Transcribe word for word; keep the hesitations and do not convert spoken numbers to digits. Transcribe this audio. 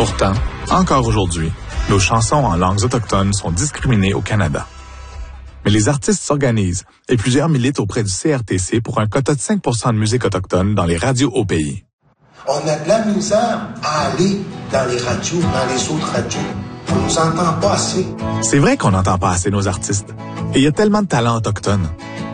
Pourtant, encore aujourd'hui, nos chansons en langues autochtones sont discriminées au Canada. Mais les artistes s'organisent et plusieurs militent auprès du C R T C pour un quota de cinq pour cent de musique autochtone dans les radios au pays. On a de la misère à aller dans les radios, dans les autres radios. On nous entend pas assez. C'est vrai qu'on n'entend pas assez nos artistes. Et il y a tellement de talents autochtones.